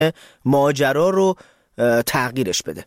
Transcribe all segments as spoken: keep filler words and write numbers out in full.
ماجرا رو تغییرش بده؟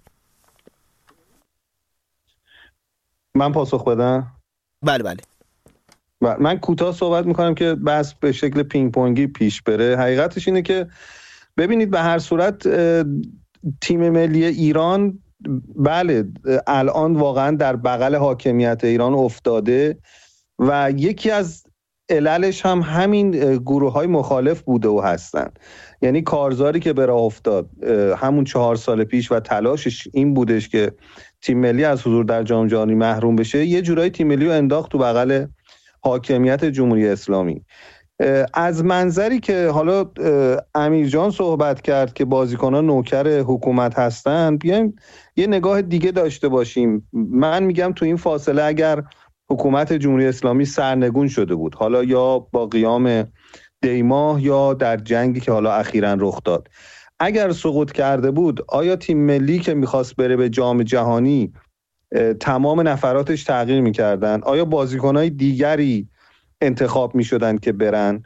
من پاسخ بدم؟ بله بله. من کوتاه صحبت میکنم که بس به شکل پینگ پونگی پیش بره. حقیقتش اینه که ببینید به هر صورت تیم ملی ایران بله الان واقعا در بغل حاکمیت ایران افتاده و یکی از عللش هم همین گروه های مخالف بوده و هستن. یعنی کارزاری که به راه افتاد همون چهار سال پیش و تلاشش این بودش که تیم ملی از حضور در جام جهانی محروم بشه، یه جورایی تیم ملی رو انداخت تو بغل حاکمیت جمهوری اسلامی. از منظری که حالا امیر جان صحبت کرد که بازیکنان نوکر حکومت هستن، بیایم یه نگاه دیگه داشته باشیم. من میگم تو این فاصله اگر حکومت جمهوری اسلامی سرنگون شده بود، حالا یا با قیام دیماه یا در جنگی که حالا اخیراً رخ داد، اگر سقوط کرده بود، آیا تیم ملی که میخواست بره به جام جهانی تمام نفراتش تغییر میکردن؟ آیا بازیکنهای دیگری انتخاب میشدن که برن؟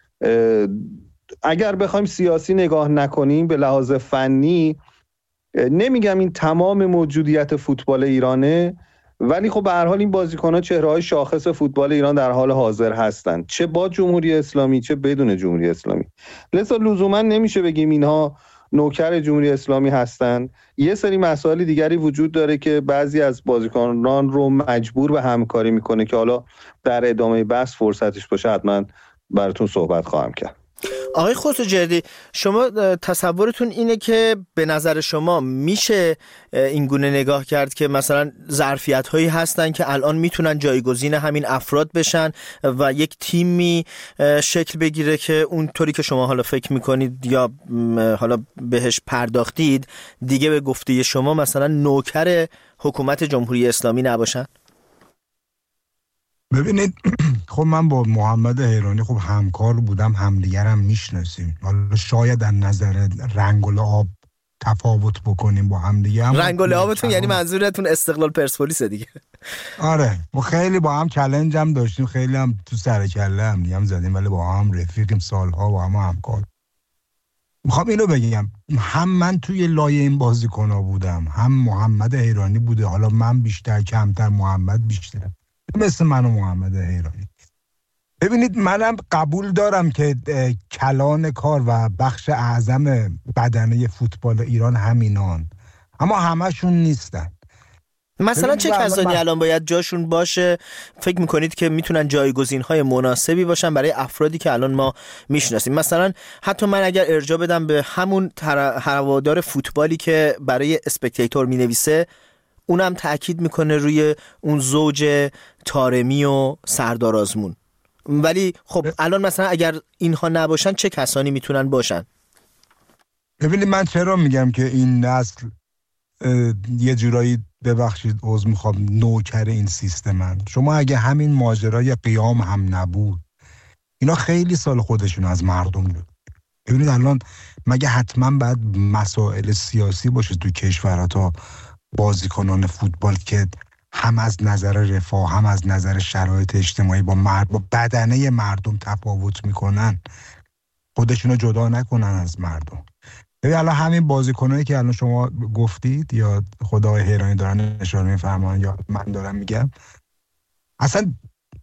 اگر بخوایم سیاسی نگاه نکنیم به لحاظ فنی، نمیگم این تمام موجودیت فوتبال ایرانه، ولی خب به هر حال این بازیکن‌ها چهره‌های شاخص فوتبال ایران در حال حاضر هستند، چه با جمهوری اسلامی چه بدون جمهوری اسلامی. لذا لزوما نمیشه بگیم اینها نوکر جمهوری اسلامی هستند. یه سری مسائل دیگری وجود داره که بعضی از بازیکنان رو مجبور به همکاری میکنه که حالا در ادامه بحث فرصتش باشه حتما براتون صحبت خواهم کرد. آقای خسروجردی، شما تصورتون اینه که به نظر شما میشه این گونه نگاه کرد که مثلا ظرفیت هایی هستن که الان میتونن جایگزین همین افراد بشن و یک تیمی شکل بگیره که اونطوری که شما حالا فکر میکنید یا حالا بهش پرداختید دیگه به گفته شما مثلا نوکر حکومت جمهوری اسلامی نباشن؟ ببینید خب من با محمد حیرانی خب همکار بودم، همدیگرم میشناسیم. حالا شاید از نظر رنگ و لعاب تفاوت بکنیم با همدیگه. هم رنگ و لعابتون یعنی منظورتون استقلال پرسپولیس دیگه؟ آره ما خیلی با هم چالش هم داشتیم، خیلی هم تو سر کله هم دیگه هم زدیم، ولی با هم رفیقیم، سالها با هم همکار. میخوام اینو بگم، هم من توی لایه این بازیکن‌ها بودم، هم محمد حیرانی بوده، حالا من بیشتر کمتر، محمد بیشتر، مثل من و محمد حیرانی. ببینید منم قبول دارم که کلان کار و بخش اعظم بدنه فوتبال ایران همینان، اما همشون نیستن. مثلا چه کسانی من... الان باید جاشون باشه فکر میکنید که میتونن جایگزین‌های مناسبی باشن برای افرادی که الان ما میشناسیم؟ مثلا حتی من اگر ارجاع بدم به همون هوادار فوتبالی که برای اسپکتاتور مینویسه، اونم تأکید میکنه روی اون زوج طارمی و سردار آزمون. ولی خب الان مثلا اگر اینها نباشن چه کسانی میتونن باشن؟ ببینید من چرا میگم که این نسل یه جورایی، ببخشید عذر میخوام، نوکر این سیستمن. شما اگه همین ماجرای قیام هم نبود، اینا خیلی سال خودشون از مردم بود. ببینید الان مگه حتما باید مسائل سیاسی باشه تو کشورها تا بازیکنان فوتبال که هم از نظر رفاه هم از نظر شرایط اجتماعی با مرد با بدنه مردم تفاوت میکنن، خودشونو جدا نکنن از مردم؟ ببین الان همین بازیکنایی که الان شما گفتید یا خدای حیرانی دارن اشاره میفرمان یا من دارم میگم، اصلا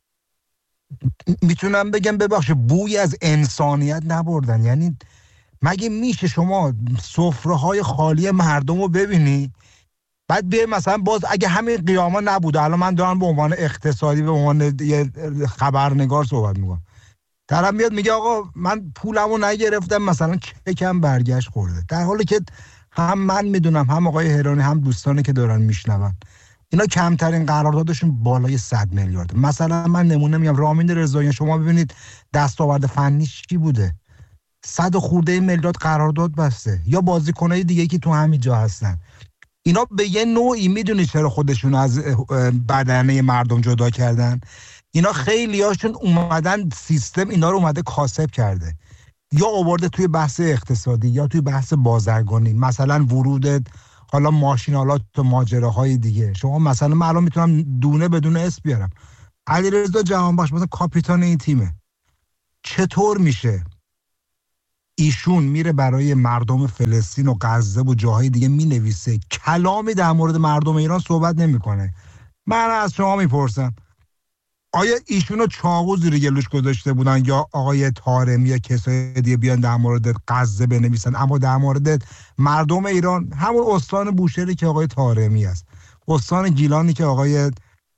میتونم بگم ببخشید بوی از انسانیت نبردن. یعنی مگه میشه شما سفره های خالی مردم رو ببینی بعد بیای مثلا باز اگه همین قیاما نبوده، الان من دارم به عنوان اقتصادی به عنوان یه خبرنگار صحبت میکنم، طرف میاد میگه آقا من پولمو نگرفتم مثلا چکم برگشت خورده، در حالی که هم من میدونم هم آقای حیرانی هم دوستانی که دارن میشنون اینا کمترین قراردادشون بالای صد میلیارد. مثلا من نمونه میگم رامین رضایی، شما ببینید دستاورد فنیش چی بوده، صد خورده میلیارد قرارداد بسته، یا بازیکنای دیگه که تو همین جا هستن. اینا به یه نوعی میدونی چرا خودشون از بدنه مردم جدا کردن؟ اینا خیلی هاشون اومدن سیستم اینا رو اومده کاسب کرده، یا آورده توی بحث اقتصادی یا توی بحث بازرگانی، مثلا ورود حالا ماشینالات و ماجراهای دیگه. شما مثلا من الان میتونم دونه بدون اسم بیارم، علیرضا جهانبخش مثلا کاپیتان این تیمه، چطور میشه ایشون میره برای مردم فلسطین و غزه و جاهای دیگه مینویسه، کلامی در مورد مردم ایران صحبت نمیکنه. من از شما میپرسم آیا ایشونو چاقو زیر گلوش گذاشته بودن یا آقای طارمی یا کسای دیگه بیان در مورد غزه بنویسن؟ اما در مورد مردم ایران همون استان بوشهری که آقای طارمی است، استان گیلانی که آقای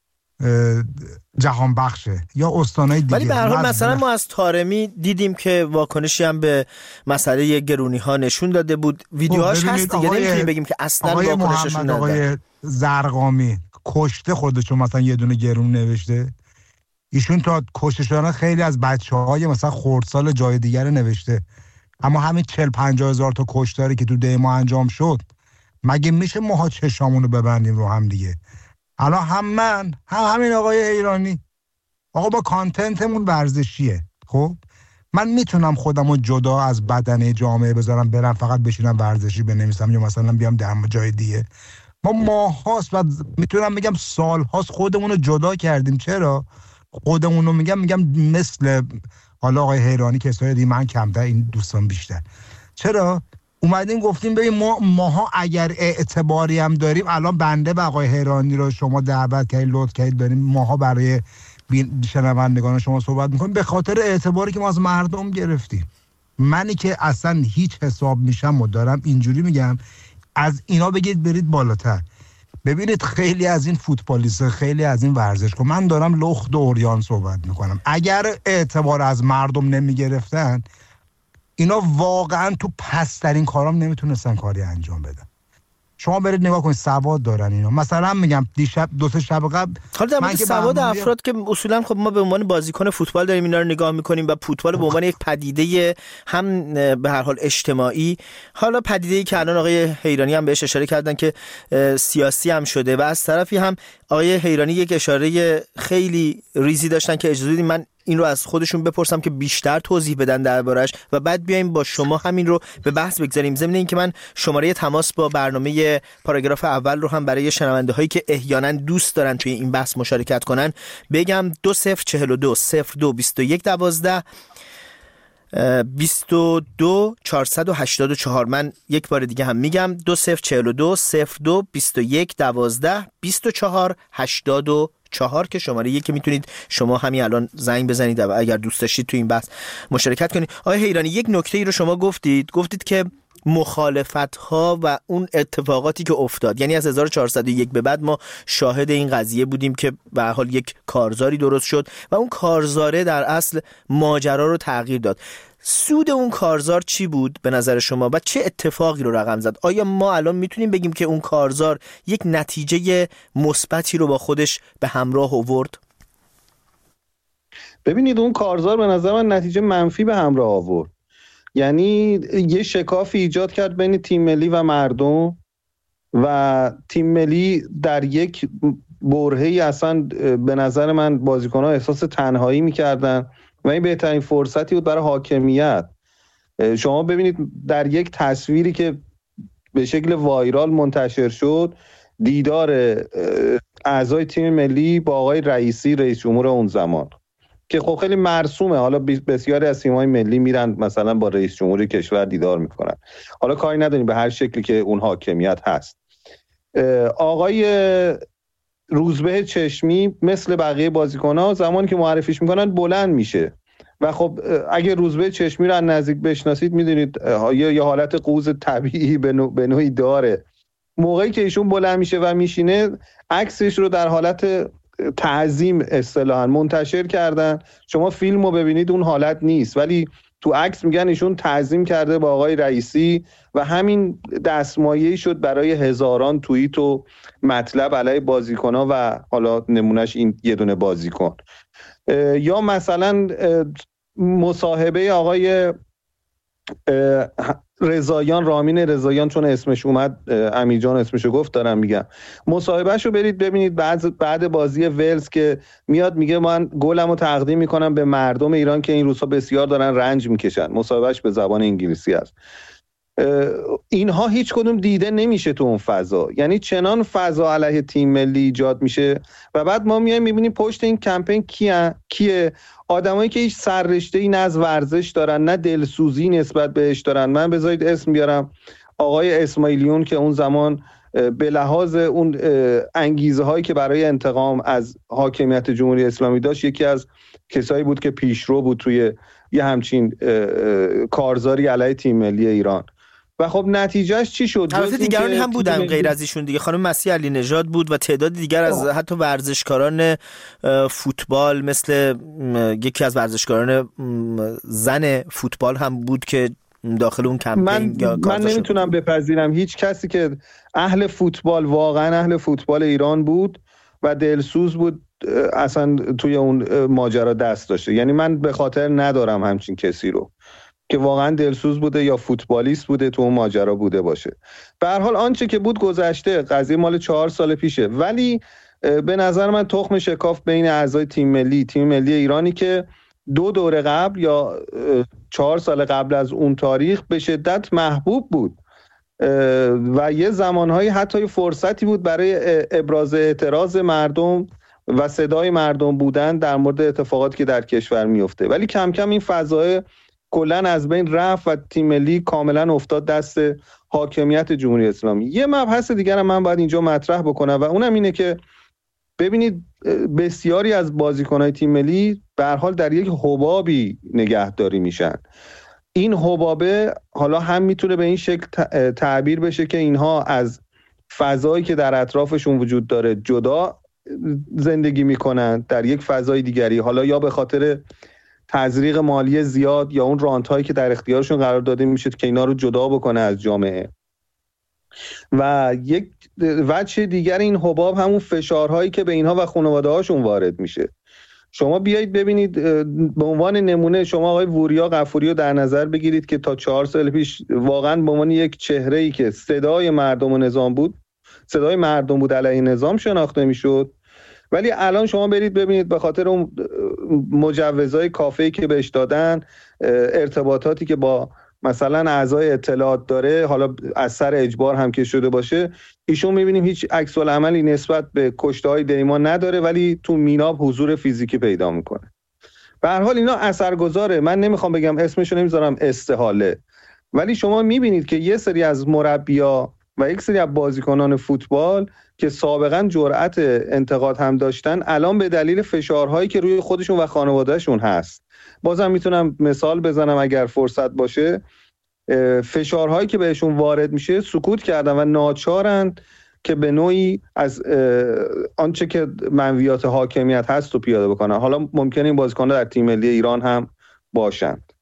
جهان بخشه، یا استانای دیگه. ولی به هر حال مثلا ما از طارمی دیدیم که واکنشی هم به مسئله گرونی ها نشون داده بود، ویدیوهاش هست دیگه، نمیتونیم بگیم که اصلا واکنششون نداره. آقای زرقامی کشته خودشون مثلا یه دونه گرون نوشته، ایشون تا کشته شدن خیلی از بچه‌های مثلا خردسال جای دیگر نوشته، اما همین چهل پنجاه هزار تا کشتاری که تو ده ما انجام شد، مگه میشه ماها چشامونو ببندیم رو هم دیگه؟ الان هم من هم همین آقای ایرانی، آقا با کانتنتمون ورزشیه، خب من میتونم خودمو جدا از بدنه جامعه بذارم برم فقط بشینم ورزشی بنویسم یا مثلا بیام در جای دیگه؟ ما ماهاست و میتونم بگم سالهاست خودمون رو جدا کردیم. چرا خودمون رو میگم میگم مثل حالا آقای حیرانی کسای دیگه، من کمتر، این دوستان بیشتر. چرا اومدیم گفتیم ببین ما ماها اگر اعتباری هم داریم، الان بنده و آقای حیرانی رو شما دعوت کردید لطف کردید داریم ماها برای شنوندگان شما صحبت میکنیم به خاطر اعتباری که ما از مردم گرفتیم. منی که اصلا هیچ حساب میشم و دارم اینجوری میگم، از اینا بگید برید بالاتر. ببینید خیلی از این فوتبالیست، خیلی از این ورزشکار، من دارم لخت و اوریان صحبت میکنم، اگر اعتبار از مردم نمیگرفتن اینا واقعا تو پسترین کارام نمیتونستن کاری انجام بدن. شما برید نگاه کنید سواد دارن اینا. مثلا میگم دیشب دو سه شب قبل حالا در مورد سواد افراد که اصولا خب ما به عنوان بازیکن فوتبال داریم اینا رو نگاه میکنیم و فوتبال به عنوان یک پدیده هم به هر حال اجتماعی، حالا پدیده‌ای که الان آقای حیرانی هم بهش اشاره کردن که سیاسی هم شده و از طرفی هم آقای حیرانی یک اشاره خیلی ریزی داشتن که اجازه بدید من این رو از خودشون بپرسم که بیشتر توضیح بدن دربارش و بعد بیایم با شما همین رو به بحث بگذاریم. ضمن اینکه من شماره تماس با برنامه پاراگراف اول رو هم برای شنونده هایی که احیانا دوست دارن توی این بحث مشارکت کنن بگم دو صفر چهل و دو صفر دو بیست و یک دوازده بیست و دو چهارصد و هشتاد و چهار. من یک بار دیگه هم میگم دو صفر چهل و دو صفر دو بیست و یک دوازده بیست و چهار هشتاد و چهار که شماره یک که میتونید شما همین الان زنگ بزنید و اگر دوست داشتید تو این بحث مشارکت کنید. آقای حیرانی یک نکته ای رو شما گفتید گفتید که مخالفت ها و اون اتفاقاتی که افتاد، یعنی از هزار و چهارصد و یک به بعد ما شاهد این قضیه بودیم که به هر حال یک کارزاری درست شد و اون کارزاره در اصل ماجرا رو تغییر داد. سود اون کارزار چی بود به نظر شما و چه اتفاقی رو رقم زد؟ آیا ما الان میتونیم بگیم که اون کارزار یک نتیجه مثبتی رو با خودش به همراه آورد؟ ببینید اون کارزار به نظر من نتیجه منفی به همراه آورد. یعنی یه شکافی ایجاد کرد بین تیم ملی و مردم و تیم ملی در یک برهه‌ای اصلا به نظر من بازیکن‌ها احساس تنهایی می‌کردن و این بهترین فرصتی بود برای حاکمیت. شما ببینید در یک تصویری که به شکل وایرال منتشر شد، دیدار اعضای تیم ملی با آقای رئیسی رئیس جمهور اون زمان که خب خیلی مرسومه، حالا بسیاری از تیم‌های ملی میرن مثلا با رئیس جمهور کشور دیدار میکنن، حالا کاری نداریم به هر شکلی که اون حاکمیت هست. آقای روزبه چشمی مثل بقیه بازیکن‌ها زمانی که معرفیش میکنن بلند میشه و خب اگه روزبه چشمی رو از نزدیک بشناسید میدونید یه حالت قوز طبیعی به نوعی داره. موقعی که ایشون بلند میشه و میشینه عکسش رو در حالت تعظیم اصطلاحاً منتشر کردن. شما فیلم رو ببینید اون حالت نیست، ولی تو عکس میگن ایشون تعظیم کرده با آقای رئیسی و همین دستمایه‌ای شد برای هزاران توییت و مطلب علیه بازیکن‌ها و حالا نمونهش این یه دونه بازیکن. یا مثلا مصاحبه آقای رضاییان، رامین رضاییان، چون اسمش اومد امیرجان اسمشو گفت دارم میگم، مصاحبهشو برید ببینید بعد بعد بازی ولز که میاد میگه من گلمو تقدیم میکنم به مردم ایران که این روزها بسیار دارن رنج میکشن. مصاحبهش به زبان انگلیسی است. اینها هیچ کدوم دیده نمیشه تو اون فضا، یعنی چنان فضا علیه تیم ملی ایجاد میشه و بعد ما میایم میبینیم پشت این کمپین کیه کیه آدمایی که هیچ سررشته‌ای نه از ورزش دارن نه دلسوزی نسبت بهش دارن. من بذارید اسم بیارم آقای اسماعیلیون که اون زمان به لحاظ اون انگیزه هایی که برای انتقام از حاکمیت جمهوری اسلامی داشت یکی از کسایی بود که پیشرو بود توی یه همچین کارزاری علیه تیم ملی ایران. و خب نتیجهش چی شد؟ البته دیگرانی هم بودن غیر از ایشون دیگه، خانم مسیح علی نژاد بود و تعداد دیگر از آه. حتی ورزشکاران فوتبال مثل یکی از ورزشکاران زن فوتبال هم بود که داخل اون کمپین من, یا من نمیتونم بپذیرم هیچ کسی که اهل فوتبال واقعا اهل فوتبال ایران بود و دلسوز بود اصلا توی اون ماجرا دست داشته. یعنی من به خاطر ندارم همچین کسی رو که واقعا دلسوز بوده یا فوتبالیست بوده تو اون ماجرا بوده باشه. به هر حال آنچه که بود گذشته، قضیه مال چهار سال پیشه، ولی به نظر من تخم شکاف بین اعضای تیم ملی تیم ملی ایرانی که دو دوره قبل یا چهار سال قبل از اون تاریخ به شدت محبوب بود و یه زمانهایی حتی فرصتی بود برای ابراز اعتراض مردم و صدای مردم بودن در مورد اتفاقاتی که در کشور میفته، ولی کم کم این فضای کلن از بین رفت و تیم ملی کاملا افتاد دست حاکمیت جمهوری اسلامی. یه مبحث دیگر هم من باید اینجا مطرح بکنم و اونم اینه که ببینید بسیاری از بازیکن‌های تیم ملی به هر حال در یک حبابی نگهداری میشن. این حبابه حالا هم میتونه به این شکل تعبیر بشه که اینها از فضایی که در اطرافشون وجود داره جدا زندگی میکنن در یک فضای دیگری، حالا یا به خاطر تزریق مالی زیاد یا اون رانت‌هایی که در اختیارشون قرار داده میشه که اینا رو جدا بکنه از جامعه. و یک وجه دیگر این حباب همون فشارهایی که به اینها و خانواده‌هاشون وارد میشه. شما بیایید ببینید به عنوان نمونه شما آقای وریا غفوری رو در نظر بگیرید که تا چهار سال پیش واقعا به عنوان یک چهره‌ای که صدای مردم و نظام بود، صدای مردم بود علیه نظام شناخته میشد، ولی الان شما برید ببینید به خاطر اون مجوزهای کافه‌ای که بهش دادن، ارتباطاتی که با مثلا اعضای اطلاعات داره، حالا از سر اجبار هم که شده باشه، ایشون میبینیم هیچ عکس العملی نسبت به کشته‌های دیمان نداره ولی تو میناب حضور فیزیکی پیدا میکنه. به هر حال اینا اثرگذاره. من نمیخوام بگم اسمشو نمیذارم استحاله، ولی شما میبینید که یه سری از مربی‌ها و یک سری از بازیکنان فوتبال که سابقاً جرأت انتقاد هم داشتن الان به دلیل فشارهایی که روی خودشون و خانوادهشون هست، بازم میتونم مثال بزنم اگر فرصت باشه، فشارهایی که بهشون وارد میشه سکوت کردن و ناچارن که به نوعی از آنچه که منویات حاکمیت هست رو پیاده بکنن. حالا ممکنه این بازیکن‌ها در تیم ملی ایران هم باشند.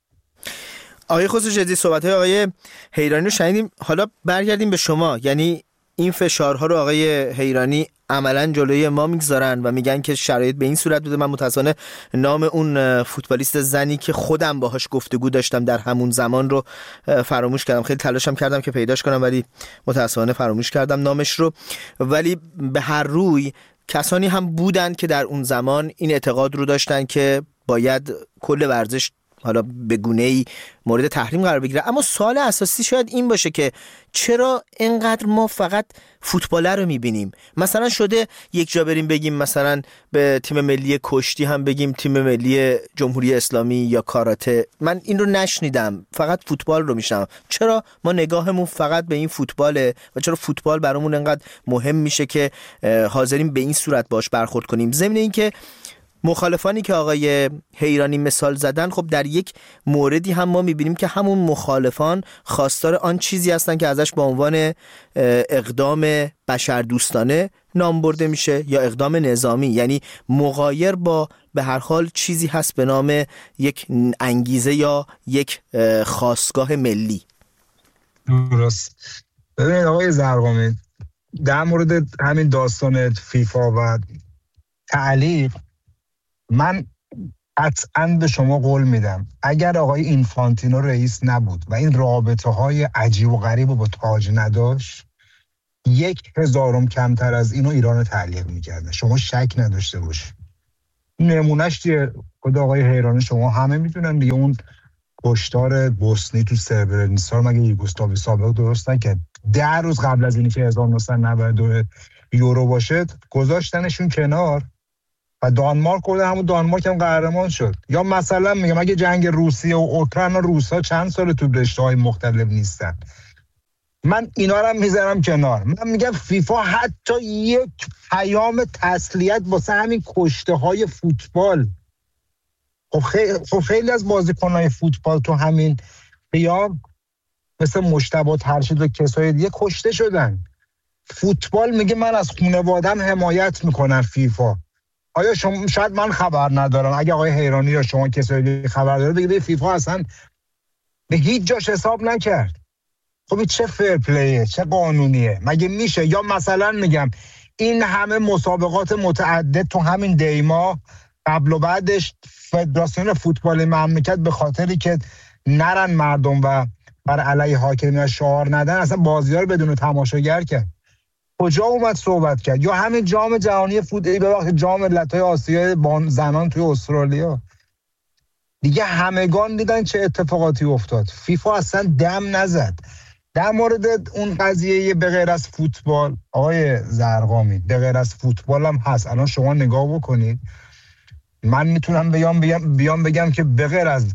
آقای خسرو جدی صحبت‌های آقای حیرانی رو شنیدیم. حالا برگردیم به شما، یعنی این فشارها رو آقای حیرانی عملاً جلوی ما میگذارن و میگن که شرایط به این صورت بوده. من متأسفانه نام اون فوتبالیست زنی که خودم باهاش گفتگو داشتم در همون زمان رو فراموش کردم، خیلی تلاشم کردم که پیداش کنم ولی متأسفانه فراموش کردم نامش رو. ولی به هر روی کسانی هم بودن که در اون زمان این اعتقاد رو داشتن که باید کل ورزش حالا به گونه‌ای مورد تحریم قرار بگیره. اما سوال اساسی شاید این باشه که چرا اینقدر ما فقط فوتبالر رو میبینیم؟ مثلا شده یک جا بریم بگیم مثلا به تیم ملی کشتی هم بگیم تیم ملی جمهوری اسلامی یا کاراته. من این رو نشنیدم، فقط فوتبال رو میشنم. چرا ما نگاهمون فقط به این فوتباله و چرا فوتبال برامون اینقدر مهم میشه که حاضریم به این صورت باش برخورد کنیم؟ ضمن اینکه مخالفانی که آقای حیرانی مثال زدن، خب در یک موردی هم ما میبینیم که همون مخالفان خواستار آن چیزی هستن که ازش به عنوان اقدام بشردوستانه نام برده میشه یا اقدام نظامی، یعنی مغایر با به هر حال چیزی هست به نام یک انگیزه یا یک خاستگاه ملی. درست. ببینید آقای زرقامی، در مورد همین داستان فیفا و تعلیق، من قطعاً به شما قول میدم اگر آقای اینفانتینو رئیس نبود و این رابطه های عجیب و غریب با تاج نداشت، یک هزارم کمتر از اینو ایران تعلیق میکرده، شما شک نداشته باش. نمونهش دیگه خود آقای حیرانی شما همه میدونن دیگه، اون کشتار بوسنی تو سربرنیسا مگه یوگسلاوی سابق درست نکرد؟ ده روز قبل از اینکه هزار و نهصد و نود و دو یورو باشه گذاشتنشون کنار و دانمارک بود، همون دانمارک هم قهرمان شد. یا مثلا میگم اگه جنگ روسیه و اوکراین و روسا چند سال تو رشته‌های مختلف نیستن، من اینا رو هم میذارم کنار. من میگم فیفا حتی یک پیام تسلیت واسه همین کشته های فوتبال. خب خیلی, خب خیلی از بازیکن‌های فوتبال تو همین قیام مثل مجتبی ترشید و کسای دیگه کشته شدن. فوتبال میگه من از خانواده‌ام حمایت میکنم. فیفا آیا شما، شاید من خبر ندارم، اگه آقای حیرانی یا شما کسای دیگه خبر داره بگید فیفا اصلا به هیچ جاش حساب نکرد. خب چه فیر پلیه، چه قانونیه؟ مگه میشه؟ یا مثلا میگم این همه مسابقات متعدد تو همین دیما قبل و بعدش فدراسیون فوتبال مملکت به خاطری که نرن مردم و بر علیه حاکمیت شعار ندن اصلا بازی‌ها رو بدون تماشاگر کرد. کجا اومد صحبت کرد؟ یا همین جام جهانی فوتبال به وقت جام ملت‌های آسیای زنان توی استرالیا دیگه همگان دیدن چه اتفاقاتی افتاد. فیفا اصلا دم نزد. در مورد اون قضیه به غیر از فوتبال آقای زرقامی، به غیر از فوتبال هم هست. الان شما نگاه بکنید، من میتونم بیام بیام بیام بگم که به غیر از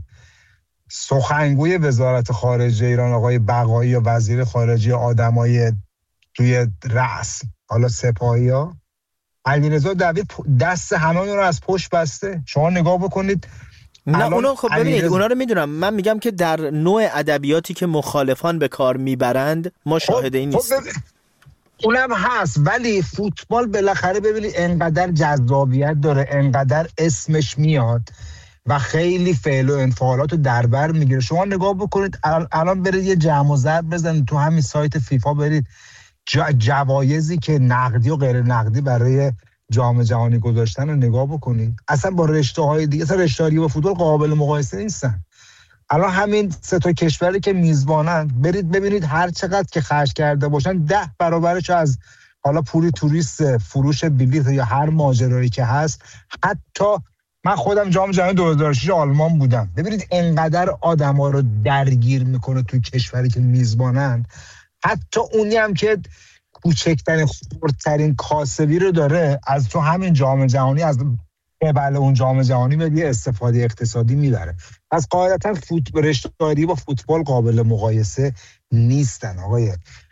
سخنگوی وزارت خارجه ایران آقای بقایی یا وزیر خارجه آدمای توی رأس حالا سپاهی ها، علیرضا دبیر دست همه رو از پشت بسته. شما نگاه بکنید. نه اونا خب ببینید علیرز... اونا رو میدونم. من میگم که در نوع ادبیاتی که مخالفان به کار میبرند ما شاهد این نیستیم. خب اونم هست، ولی فوتبال بالاخره ببینید انقدر جذابیت داره، انقدر اسمش میاد و خیلی فعل و انفعالات رو در بر میگیره. شما نگاه بکنید الان برید یه جمع و ضرب بزنید تو همین سایت فیفا، برید جوایزی که نقدی و غیر نقدی برای جام جهانی گذاشتن رو نگاه بکنید. اصلا با رشته‌های دیگه، اصلا رشته‌های با فوتبال قابل مقایسه نیستن. الان همین سه تا کشوری که میزبانن برید ببینید هر چقدر که خرج کرده باشن ده برابرش از حالا پولی توریست، فروش بلیط یا هر ماجرایی که هست. حتی من خودم جام جهانی دو هزار و شش آلمان بودم. ببینید انقدر آدما رو درگیر میکنه تو کشوری که میزبانن. حتی اونی هم که کوچکترین خردترین کاسبی رو داره از تو همین جام جهانی، از قبل اون جام جهانی به یه استفاده اقتصادی میبره. از قاعدتا فوتبال رشته‌داری با فوتبال قابل مقایسه نیستن آقای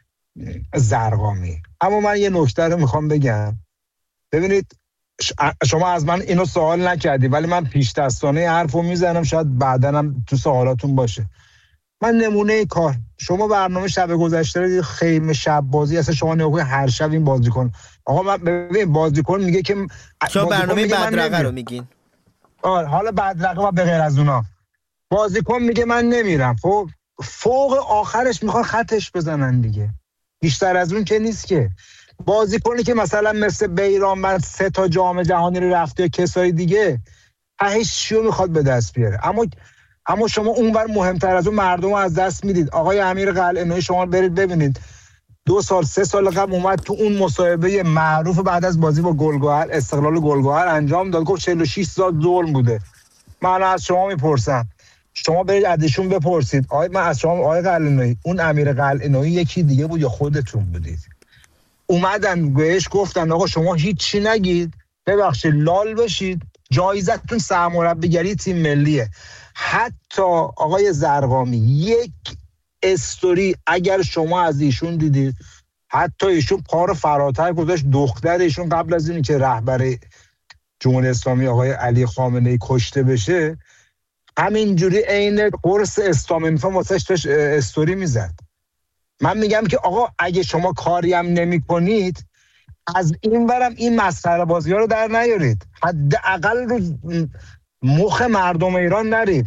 زرقامی. اما من یه نکته رو میخوام بگم. ببینید شما از من اینو سوال نکردی ولی من پیش دستانه حرفو میزنم، شاید بعداً هم تو سوالاتون باشه. من نمونه کار، شما برنامه شب گذشته رو دید، خیمه شب بازی اصلا شما نگاه هر شب این بازیکن، آقا من ببین بازیکن میگه که شما برنامه بدرقه رو میگین. آره حالا بدرقه و به غیر از اونا بازیکن میگه من نمیرم. خب فوق آخرش میخوان خطش بزنن دیگه، بیشتر از اون که نیست که. بازیکنی که مثلا مثل بیران من سه تا جام جهانی رو رفته یا کسای دیگه هیچ چیو میخواد به دست بیاره، اما اما شما اونور مهمتر از اون مردم رو از دست میدید. آقای امیر قلعه‌نویی شما برید ببینید دو سال سه سال قبل اومد تو اون مصاحبه معروف بعد از بازی با گلگهر استقلال گلگهر انجام داد، گفت چهل و شش سال ظلم بوده. من از شما میپرسم، شما برید ازشون بپرسید آقای من از شما آقای قلعه‌نویی اون امیر قلعه‌نویی یکی دیگه بود یا خودتون بودید؟ اومدن بهش گفتن آقا شما هیچ چی نگید، ببخشید لال بشید، جایزتون سرمربیگری تیم ملیه. حتی آقای زرقامی یک استوری اگر شما از ایشون دیدید، حتی ایشون پا رو فراتر گذاشت، دختر ایشون قبل از اینی که رهبر جمهوری اسلامی آقای علی خامنه‌ای کشته بشه همینجوری عین قرص اسلامی میفهم واسش توش استوری میزد. من میگم که آقا اگه شما کاری هم نمی کنید از این برم این مسخره بازی ها رو در نیارید، حداقل رو مخ مردم ایران نرید.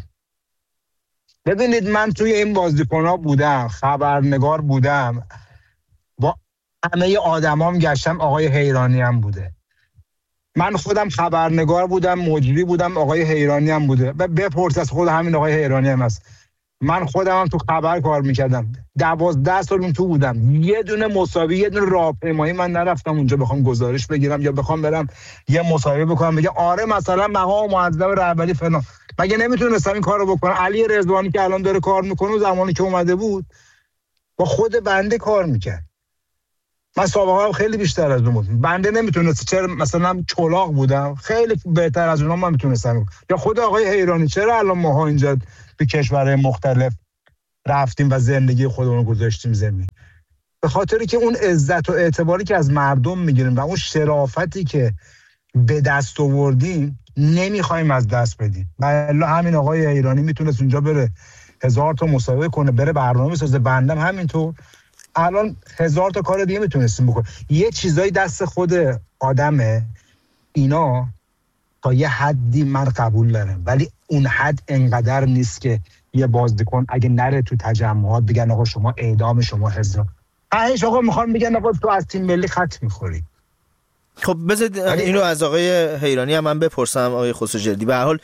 ببینید من توی این بازیکن‌ها بودم، خبرنگار بودم، با همه آدمام گشتم، آقای حیرانی هم بوده. من خودم خبرنگار بودم، مجری بودم، آقای حیرانی هم بوده. و بپرس از خود همین آقای حیرانی هم هست. من خودم هم تو خبر کار میکردم، دوازده سال اون تو بودم، یه دونه مسابقه یه دونه راهپیمایی من نرفتم اونجا بخوام گزارش بگیرم یا بخوام برم یه مسابقه بکنم بگم آره مثلا مقام معظم رهبری فلان. مگه نمیتونستم این کارو بکنم؟ علی رضوانی که الان داره کار میکنه زمانی که اومده بود با خود بنده کار میکرد. من سابقه هم خیلی بیشتر از اون بود. بنده نمیتونست، چرا مثلا چلاق بودم خیلی بهتر از اونها من میتونستم. یا خود آقای حیرانی چرا الان ماها اینجا به کشورهای مختلف رفتیم و زندگی خودمون رو گذاشتیم زمین؟ به خاطری که اون عزت و اعتباری که از مردم میگیریم و اون شرافتی که به دست آوردیم نمیخوایم از دست بدیم. والله همین آقای ایرانی میتونست اونجا بره هزار تا مسابقه کنه، بره برنامه بسازه، بندم همینطور. الان هزار تا کار دیگه میتونستیم بکنیم. یه چیزایی دست خود آدمه، اینا تا یه حدی من قبول دارم، ولی اون حد انقدر نیست که یه بازیکن اگه نره تو تجمعات بگن آقا شما اعدام، شما هزار هیچ آقا میخوان بگن آقا تو از تیم ملی خط میخوری. خب بذارید اینو از آقای حیرانی هم من بپرسم. آقای خسروجردی به هر حال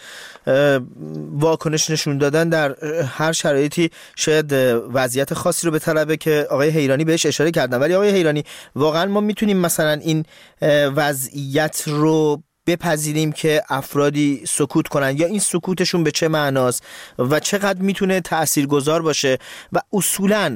واکنش نشون دادن در هر شرایطی شاید وضعیت خاصی رو به طلبه که آقای حیرانی بهش اشاره کردن، ولی آقای حیرانی واقعا ما میتونیم مثلا این وضعیت رو بپذیریم که افرادی سکوت کنن، یا این سکوتشون به چه معناست و چقدر میتونه تاثیرگذار باشه؟ و اصولاً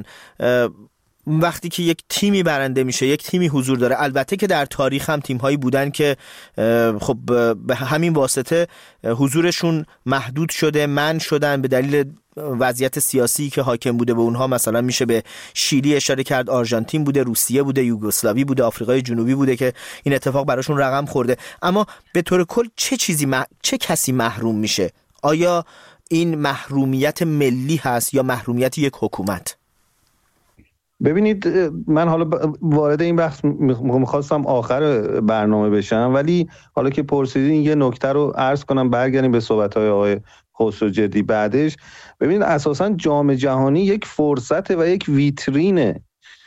وقتی که یک تیمی برنده میشه، یک تیمی حضور داره، البته که در تاریخ هم تیم‌هایی بودن که خب به همین واسطه حضورشون محدود شده، منع شدن به دلیل وضعیت سیاسی که حاکم بوده به اونها. مثلا میشه به شیلی اشاره کرد، آرژانتین بوده، روسیه بوده، یوگسلاوی بوده، آفریقای جنوبی بوده که این اتفاق براشون رقم خورده. اما به طور کل چه چیزی مح... چه کسی محروم میشه؟ آیا این محرومیت ملی هست یا محرومیت یک حکومت؟ ببینید من حالا وارد این بحث میخواستم آخر برنامه بشم، ولی حالا که پرسیدین یه نکته رو عرض کنم، برگردیم به صحبت‌های آقای خسروجردی بعدش. ببینید اساساً جام جهانی یک فرصت و یک ویترینه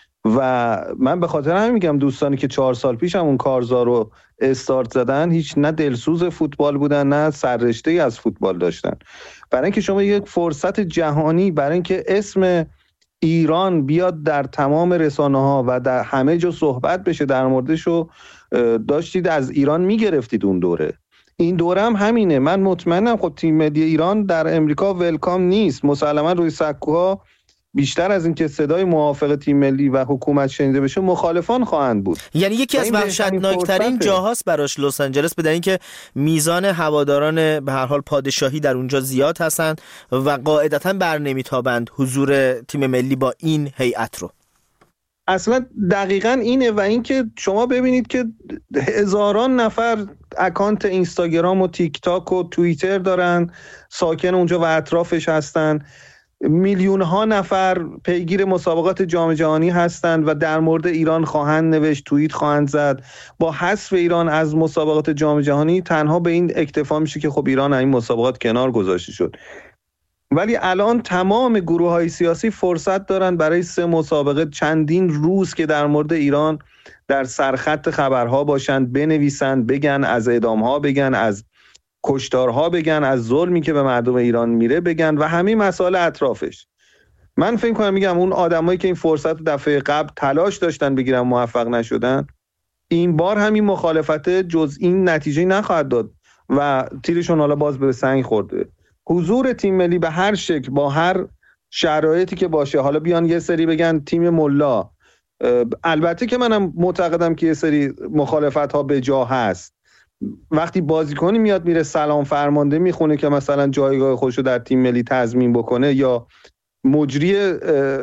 و من به خاطر همین میگم دوستانی که چهار سال پیش همون کارزار رو استارت زدن هیچ نه دلسوز فوتبال بودن نه سررشته‌ای از فوتبال داشتن. برای اینکه شما یک فرصت جهانی، برای اینکه اسم ایران بیاد در تمام رسانه‌ها و در همه جا صحبت بشه در موردش رو داشتید از ایران میگرفتید اون دوره. این دوره هم همینه. من مطمئنم خب تیم ملی ایران در امریکا ولکام نیست. مسلما روی سکوها بیشتر از این که صدای موافق تیم ملی و حکومت شنیده بشه مخالفان خواهند بود. یعنی یکی از وحشتناکترین جاهاست براش لس آنجلس، بدن اینکه میزان هواداران به هر حال پادشاهی در اونجا زیاد هستند و قاعدتاً بر نمیتابند حضور تیم ملی با این هیئت رو. اصلا دقیقاً اینه. و اینکه شما ببینید که هزاران نفر اکانت اینستاگرام و تیک تاک و توییتر دارن، ساکن اونجا و اطرافش هستن، میلیون ها نفر پیگیر مسابقات جام جهانی هستند و در مورد ایران خواهند نوشت، توییت خواهند زد. با حذف ایران از مسابقات جام جهانی تنها به این اکتفا میشه که خب ایران این مسابقات کنار گذاشته شد. ولی الان تمام گروه‌های سیاسی فرصت دارن برای سه مسابقه چندین روز که در مورد ایران در سرخط خبرها باشند، بنویسند، بگن، از اعدام‌ها بگن، از کشتارها بگن، از ظلمی که به مردم ایران میره بگن و همه مسائل اطرافش. من فکر کنم میگم اون آدمایی که این فرصت دفعه قبل تلاش داشتن بگیرن موفق نشدن، این بار همین مخالفت جز این نتیجه نخواهد داد و تیرشون حالا باز به سنگ خورده. حضور تیم ملی به هر شکل با هر شرایطی که باشه، حالا بیان یه سری بگن تیم ملا، البته که منم معتقدم که یه سری مخالفت ها به جا هست. وقتی بازیکنی میاد میره سلام فرمانده میخونه که مثلا جایگاه خودش رو در تیم ملی تضمین بکنه، یا مجری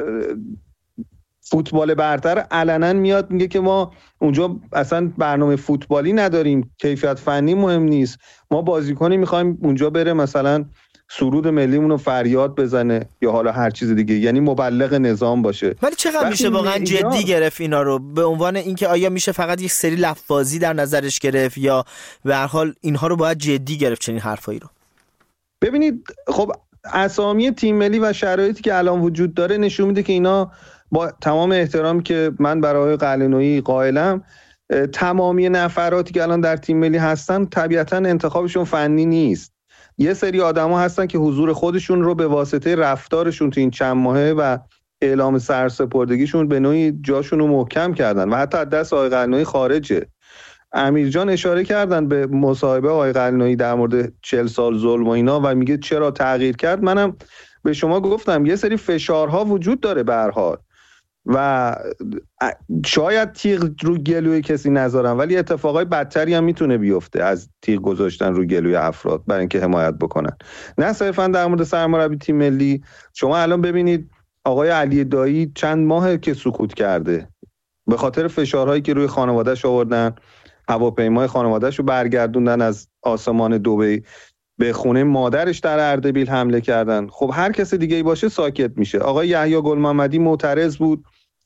فوتبال برتر علنا میاد میگه که ما اونجا اصلا برنامه فوتبالی نداریم، کیفیت فنی مهم نیست، ما بازیکنی میخوایم اونجا بره مثلا سرود ملیمون رو فریاد بزنه یا حالا هر چیز دیگه، یعنی مبلغ نظام باشه. ولی چقدر میشه واقعا جدی گرفت اینا رو؟ به عنوان اینکه آیا میشه فقط یک سری لفظی در نظرش گرفت یا به هر حال اینها رو باید جدی گرفت چنین حرفایی رو؟ ببینید خب اسامی تیم ملی و شرایطی که الان وجود داره نشون میده که اینا با تمام احترامی که من برای قلعه‌نویی قائلم، تمامی نفراتی که الان در تیم ملی هستن طبیعتاً انتخابشون فنی نیست. یه سری آدما هستن که حضور خودشون رو به واسطه رفتارشون تو این چند ماهه و اعلام سرسپردگیشون به نوعی جاشون رو محکم کردن و حتی از دست آقای قلعه‌نویی خارجه. امیر جان اشاره کردن به مصاحبه آقای قلعه‌نویی در مورد چهل سال ظلم و اینا و میگه چرا تغییر کرد. منم به شما گفتم یه سری فشارها وجود داره به هر حال و شاید تیغ رو گلوی کسی نذارن، ولی اتفاقای بدتری هم میتونه بیفته از تیغ گذاشتن رو گلوی افراد برای اینکه حمایت بکنن. نه صرفا در مورد سرمربی تیم ملی، شما الان ببینید آقای علی دایی چند ماهه که سکوت کرده به خاطر فشارهایی که روی خانواده‌اش آوردن. هواپیمای خانواده‌اش رو برگردوندن از آسمان دبی، به خونه مادرش در اردبیل حمله کردن. خب هر کس دیگه ای باشه ساکت میشه. آقای یحیی گل محمدی معترض بود،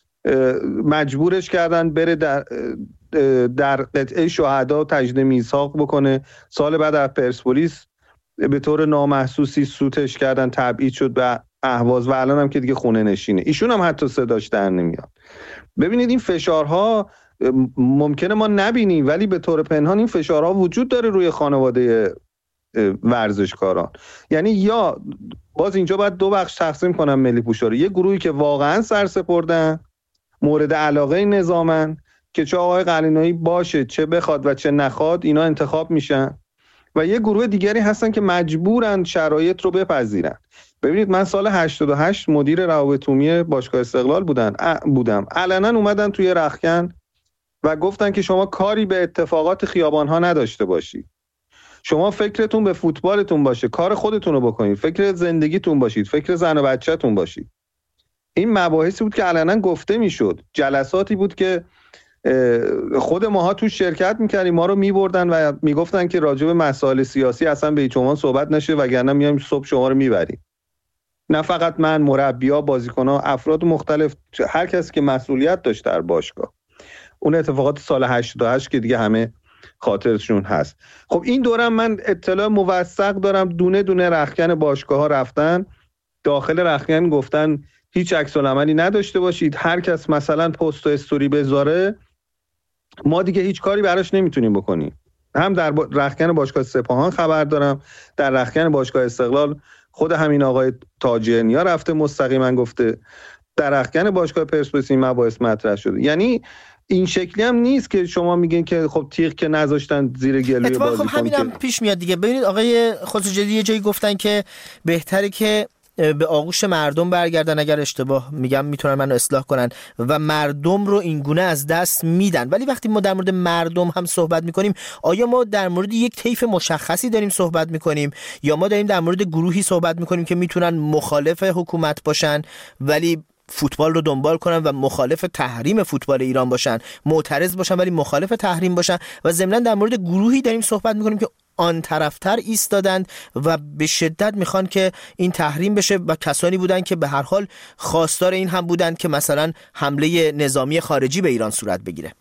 مجبورش کردن بره در در قطعه شهدا تجدید میثاق بکنه. سال بعد از پرسپولیس به طور نامحسوسی سوتش کردن، تبعید شد به اهواز و الان هم که دیگه خونه نشینه. ایشون هم حتی صداش در نمیاد. ببینید این فشارها ممکنه ما نبینیم ولی به طور پنهان این فشارها وجود داره روی خانواده ورزشکاران. یعنی یا باز اینجا باید دو بخش تقسیم کنم ملی پوشا رو، یه گروهی که واقعا سرسپردن، مورد علاقه نظامن که چه آقای قلعه‌نویی باشه چه بخواد و چه نخواد اینا انتخاب میشن، و یه گروه دیگری هستن که مجبورن شرایط رو بپذیرن. ببینید من سال هشتاد و هشت مدیر روابط عمومی باشگاه استقلال بودن بودم علنا اومدن توی رختکن و گفتن که شما کاری به اتفاقات خیابان‌ها نداشته باشید، شما فکرتون به فوتبالتون باشه، کار خودتون رو بکنید، فکر زندگیتون باشید، فکر زن و بچه‌تون باشید. این مباحثی بود که علنا گفته میشد، جلساتی بود که خود ماها تو شرکت میکردیم، ما رو میبردن و میگفتن که راجع به مسائل سیاسی اصلا به هیچ عنوان صحبت نشه وگرنه میایم صبح شما رو میبریم. نه فقط من، مربی‌ها، بازیکن‌ها، افراد مختلف، هر کسی که مسئولیت داشت در باشگاه. اون اتفاقات سال هشتاد و هشت که دیگه همه خاطرشون هست. خب این دورم من اطلاع موثق دارم، دونه دونه رختکن باشگاه‌ها رفتن داخل رختکن گفتن هیچ عکس العملی نداشته باشید، هر کس مثلا پست و استوری بذاره ما دیگه هیچ کاری براش نمیتونیم بکنیم. هم در رختکن باشگاه سپاهان خبر دارم، در رختکن باشگاه استقلال خود همین آقای تاجرنیا رفته مستقیما گفته، در رختکن باشگاه پرسپولیس این مباحث مطرح شده. یعنی این شکلی هم نیست که شما میگین که خب تیغ که نذاشتن زیر گلوی بازیکن. خب همین هم پیش میاد دیگه. ببینید آقای خسروجدی یه جایی گفتن که بهتره که به آغوش مردم برگردن، اگر اشتباه میگم میتونن منو اصلاح کنن، و مردم رو اینگونه از دست میدن. ولی وقتی ما در مورد مردم هم صحبت میکنیم، آیا ما در مورد یک طیف مشخصی داریم صحبت میکنیم یا ما داریم در مورد گروهی صحبت میکنیم که میتونن مخالف حکومت باشن ولی فوتبال رو دنبال کنن و مخالف تحریم فوتبال ایران باشن، معترض باشن ولی مخالف تحریم باشن، و ضمناً در مورد گروهی داریم صحبت میکنیم که آن طرفتر ایستادند و به شدت میخوان که این تحریم بشه و کسانی بودن که به هر حال خواستار این هم بودند که مثلا حمله نظامی خارجی به ایران صورت بگیره؟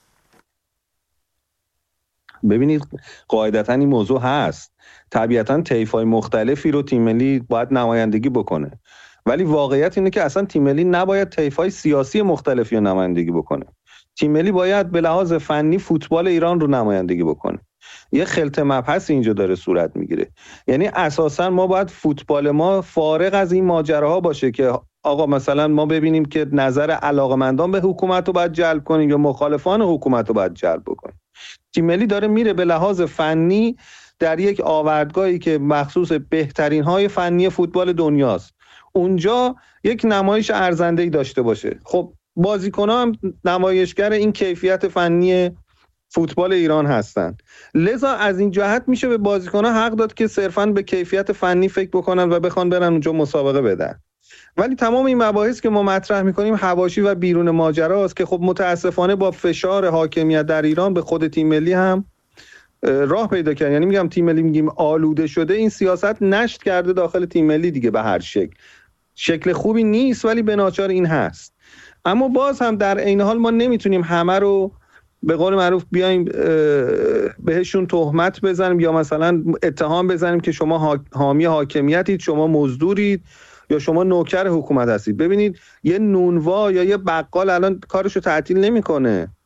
ببینید قاعدتاً این موضوع هست، طبیعتاً طیف‌های مختلفی رو تیم ملی باید نمایندگی بکنه، ولی واقعیت اینه که اصلا تیم ملی نباید طیف‌های سیاسی مختلفی رو نمایندگی بکنه. تیم ملی باید به لحاظ فنی فوتبال ایران رو نمایندگی بکنه. یه خلط مبحث اینجا داره صورت میگیره. یعنی اساسا ما باید فوتبال ما فارغ از این ماجراها باشه که آقا مثلا ما ببینیم که نظر علاقمندان به حکومت رو باید جلب کنیم یا مخالفان حکومت رو باید جلب بکنیم. تیم ملی داره میره به لحاظ فنی در یک آوردگاهی که مخصوص بهترین های فنی فوتبال دنیاست، اونجا یک نمایش ارزنده‌ای داشته باشه. خب بازیکن‌ها هم نمایشگر این کیفیت فنی فوتبال ایران هستن، لذا از این جهت میشه به بازیکن‌ها حق داد که صرفاً به کیفیت فنی فکر بکنن و بخوان برن اونجا مسابقه بدن. ولی تمام این مباحث که ما مطرح میکنیم حواشی و بیرون ماجراست که خب متاسفانه با فشار حاکمیت در ایران به خود تیم ملی هم راه پیدا کرد. یعنی میگم تیم ملی میگیم آلوده شده، این سیاست نشت کرده داخل تیم ملی دیگه به هر شکل. شکل خوبی نیست ولی به ناچار این هست. اما باز هم در عین حال ما نمیتونیم همه رو به قول معروف بیایم بهشون تهمت بزنیم یا مثلا اتهام بزنیم که شما حامی حاکمیتید، شما مزدورید یا شما نوکر حکومت هستید. ببینید یه نونوا یا یه بقال الان کارشو تعطیل نمیکنه،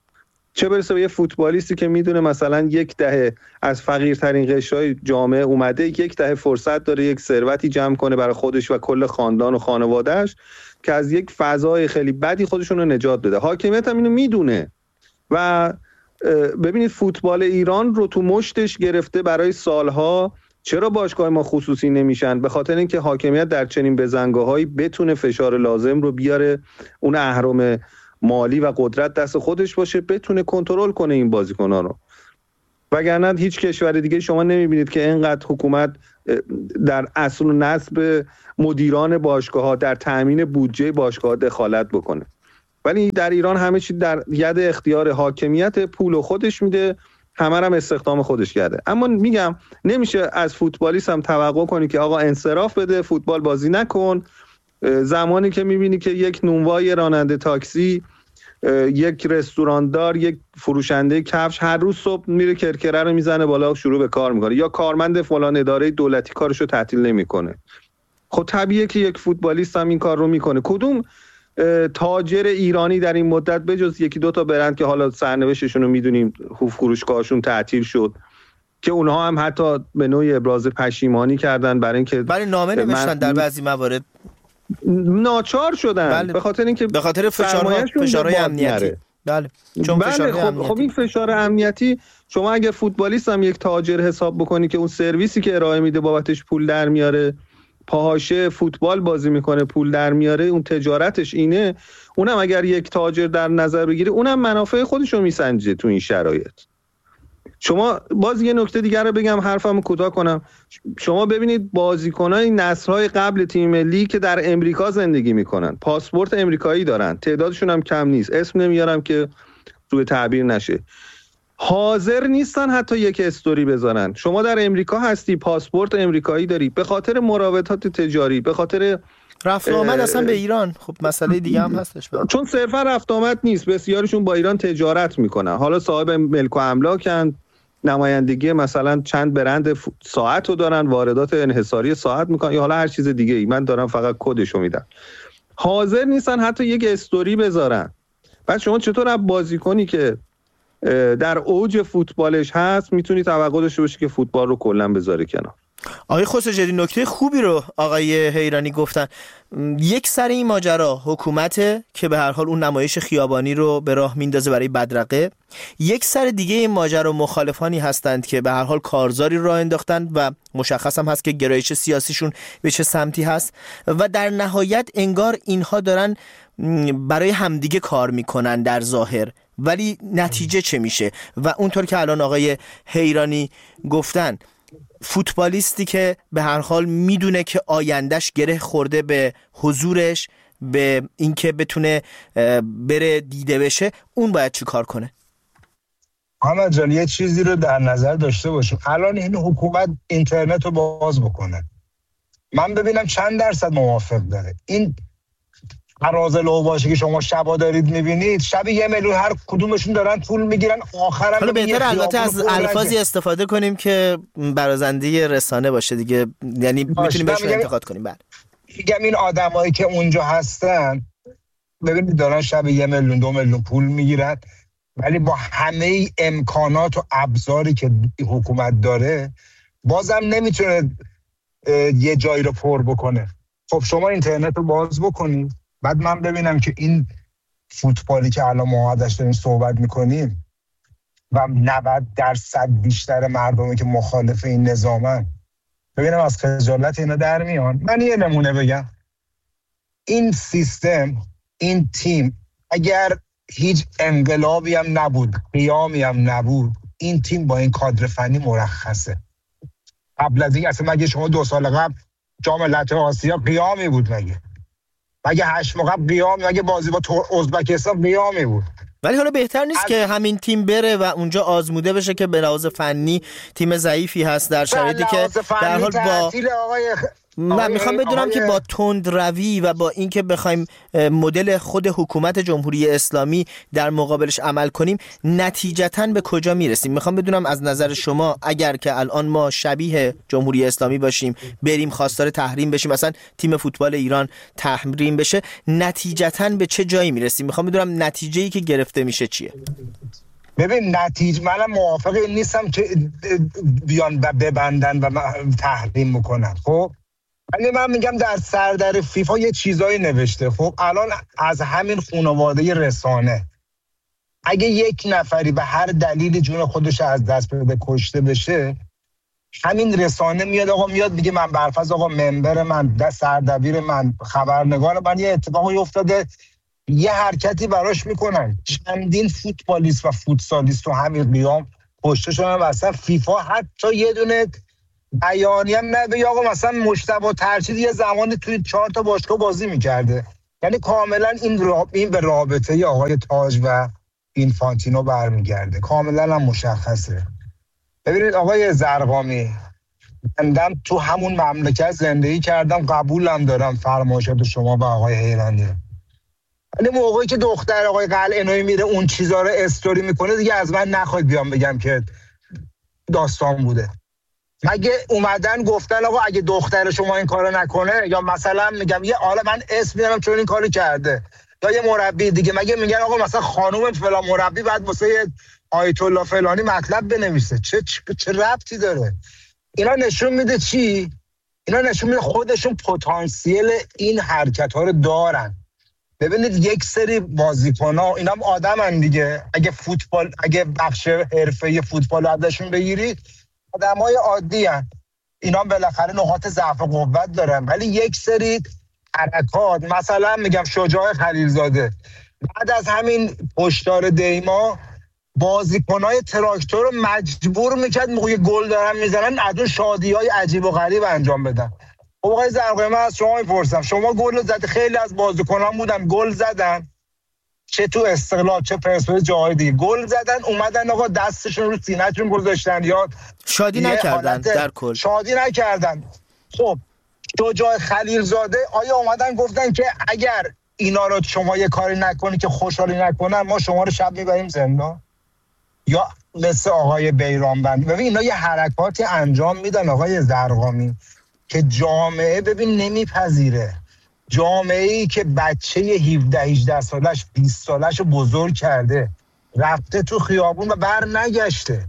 چه برسه به یه فوتبالیستی که میدونه مثلا یک دهه از فقیرترین قشرهای جامعه اومده، یک دهه فرصت داره یک ثروتی جمع کنه برای خودش و کل خاندان و خانوادهش که از یک فضای خیلی بدی خودشون رو نجات بده. حاکمیت هم اینو میدونه و ببینید فوتبال ایران رو تو مشتش گرفته برای سالها. چرا باشگاه ما خصوصی نمیشن؟ به خاطر اینکه حاکمیت در چنین بزنگاهایی بتونه فشار لازم رو بیاره، اون اهرم مالی و قدرت دست خودش باشه، بتونه کنترل کنه این بازیکن‌ها رو. وگرنه هیچ کشور دیگه شما نمیبینید که اینقدر حکومت در اصل و نسب مدیران باشگاه‌ها در تأمین بودجه باشگاه‌ها دخالت بکنه. ولی در ایران همه چی در ید اختیار حاکمیت، پول خودش میده، همه هم استخدام خودش کرده. اما میگم نمیشه از فوتبالیست هم توقع کنی که آقا انصراف بده، فوتبال بازی نکن. زمانی که میبینی که یک نونوای راننده تاکسی، یک رستوراندار، یک فروشنده کفش هر روز صبح میره کرکره رو میزنه بالا و شروع به کار میکنه، یا کارمند فلان اداره دولتی کارشو تعطیل نمیکنه، خب طبیعیه که یک فوتبالیست هم این کار رو میکنه. کدوم تاجر ایرانی در این مدت بجز یکی دو تا برند که حالا سرنوشتشون رو میدونیم، فروشگاهشون تعطیل شد، که اونها هم حتی به نوعی ابراز پشیمانی کردن برای اینکه برای نامه نوشتن در بعضی موارد ناچار شدن، بله. به خاطر اینکه به خاطر فشارهای فشارهای امنیتی. بله چون بله فشارهای خب, امنیتی. خب این فشار امنیتی، شما اگر فوتبالیست هم یک تاجر حساب بکنی که اون سرویسی که ارائه میده بابتش پول در میاره، پاهاشه فوتبال بازی میکنه پول در میاره، اون تجارتش اینه، اونم اگر یک تاجر در نظر بگیره اونم منافع خودشو میسنجه تو این شرایط. شما باز یه نکته دیگر رو بگم حرفمو کوتاه کنم. شما ببینید بازیکنای نسل‌های قبل تیم ملی که در امریکا زندگی میکنن، پاسپورت امریکایی دارن، تعدادشون هم کم نیست، اسم نمیارم که سوء تعبیر نشه، حاضر نیستن حتی یک استوری بذارن. شما در امریکا هستی، پاسپورت امریکایی داری، به خاطر مراودات تجاری، به خاطر رفت آمد اصلا به ایران، خب مسئله دیگه هم هستش باید. چون صرفا رفت آمد نیست، بسیارشون با ایران تجارت میکنن، حالا صاحب ملک و املاکن، نمایندگی مثلا چند برند ساعت رو دارن، واردات انحصاری ساعت میکنن، یا حالا هر چیز دیگه ای، من دارم فقط کدشو میدم. حاضر نیستن حتی یک استوری بذارن. بعد شما چطور از بازیکنی که در اوج فوتبالش هست میتونی توقع داشته باشی که فوتبال رو کلا بذاره کنار؟ آقای خسروجدی نکته خوبی رو آقای حیرانی گفتن. یک سر این ماجرا حکومته که به هر حال اون نمایش خیابانی رو به راه میندازه برای بدرقه، یک سر دیگه این ماجرا مخالفانی هستند که به هر حال کارزاری راه انداختند و مشخص هم هست که گرایش سیاسیشون به چه سمتی هست، و در نهایت انگار اینها دارن برای همدیگه کار میکنن در ظاهر، ولی نتیجه چه میشه؟ و اونطور که الان آقای حیرانی گفتن، فوتبالیستی که به هر حال میدونه که آیندهش گره خورده به حضورش، به اینکه بتونه بره دیده بشه، اون باید چی کار کنه؟ محمد جان یه چیزی رو در نظر داشته باشیم. الان این حکومت اینترنت رو باز بکنه، من ببینم چند درصد موافق داره. این فراز لو باشه که شما شبا دارید میبینید، شب یه میلیون هر کدومشون دارن پول میگیرن، آخرم حالا بهتر البته از الفاظی استفاده کنیم که برازنده رسانه باشه دیگه، یعنی میتونیم بهشون انتقاد کنیم. بله میگم این آدمایی که اونجا هستن ببینید دارن شب یه میلیون دو میلیون پول میگیرن، ولی با همه امکانات و ابزاری که حکومت داره بازم نمیتونه یه جایی رو پر بکنه. خب شما اینترنت رو باز بکنید، بعد من ببینم که این فوتبالی که الان ما ازش داریم صحبت میکنیم و نود درصد بیشتر مردمی که مخالف این نظامن، ببینم از خجالت اینا در میان. من یه نمونه بگم، این سیستم، این تیم اگر هیچ انقلابی هم نبود، قیامی هم نبود، این تیم با این کادر فنی مرخصه. قبل از این اصلا مگه شما دو سال قبل جام ملت‌های آسیا قیامی بود؟ مگه مگه هشت ماه قبل قیام، مگه بازی با ازبکستان قیامی بود؟ ولی حالا بهتر نیست از... که همین تیم بره و اونجا آزموده بشه که به لحاظ فنی تیم ضعیفی هست در شرایطی که در حال با آقای... من میخوام بدونم آقای... که با تند روی و با اینکه بخوایم مدل خود حکومت جمهوری اسلامی در مقابلش عمل کنیم، نتیجتاً به کجا میرسیم؟ میخوام بدونم از نظر شما اگر که الان ما شبیه جمهوری اسلامی باشیم، بریم خواستار تحریم بشیم، مثلا تیم فوتبال ایران تحریم بشه، نتیجتاً به چه جایی میرسیم؟ میخوام بدونم نتیجه‌ای که گرفته میشه چیه. ببین نتیجه منم موافق این نیستم که بیان و ببندن و تحریم میکنن. خب ولی من میگم در سردر فیفا یه چیزایی نوشته. خب الان از همین خانواده رسانه اگه یک نفری به هر دلیلی جون خودش از دست بده کشته بشه، همین رسانه میاد آقا میاد میگه من برفض آقا ممبر من ده سردبیر من خبرنگار من یه اتفاقی افتاده، یه حرکتی براش میکنن. چندین فوتبالیست و فوتسالیست تو همین قیام کشته شدن و اصلا فیفا حتی یه دونه بیانیه هم نبه آقا مثلا مجتبی ترشید یه زمانی توی چهار تا باشگاه بازی میکرده. یعنی کاملا این راب... این به رابطه آقای تاج و اینفانتینو برمیگرده، کاملا هم مشخصه. ببینید آقای زرقامی، بندم تو همون مملکت زندگی کردم، قبولم دارم فرمایشات شما و آقای حیرانی، ولی موقعی که دختر آقای قلعه‌نویی میره اون چیزا رو استوری میکنه دیگه از من نخواید بیام بگم که داستان بوده. مگه اومدن گفتن آقا اگه دختر شما این کارو نکنه، یا مثلا میگم یه حالا من اسم میارم چون این کارو کرده، یا یه مربی دیگه، مگه میگن آقا مثلا خانم فلان مربی بعد واسه آیت الله فلانی مطلب بنویسه؟ چه چه ربطی داره؟ اینا نشون میده چی؟ اینا نشون میده خودشون پتانسیل این حرکت ها رو دارن. ببینید یک سری بازیکن‌ها اینا هم آدمن دیگه، اگه فوتبال اگه بخش حرفه‌ای فوتبال ازشون بگیرید آدمای عادی ان، اینا بالاخره نقاط ضعف و قوت دارن. ولی یک سری حرکات، مثلا میگم شجاع خلیلزاده بعد از همین هشدار دیما بازیکن‌های تراکتور رو مجبور میکرد موقع گل دارن میزنن از اون شادی‌های عجیب و غریب انجام بدن. آقای زرقامی من از شما میپرسم، شما گل زدید، خیلی از بازیکنان بودن گل زدن، چه تو استقلال چه پرسپولیس جاهای دیگه گل زدن، اومدن آقا دستشون رو سینه‌شون گذاشتن یا شادی نکردن، در کل شادی نکردن. خب شجاع خلیلزاده آیا اومدن گفتن که اگر اینا رو شما یه کاری نکنی که خوشحالی نکنن ما شما رو شب میبریم زندان؟ یا مثل آقای بیرانبند، ببین اینا یه حرکاتی انجام میدن آقای زرقامی که جامعه ببین نمیپذیره. جامعه‌ای که بچه هفده هجده سالش بیست سالش رو بزرگ کرده رفته تو خیابون و بر نگشته،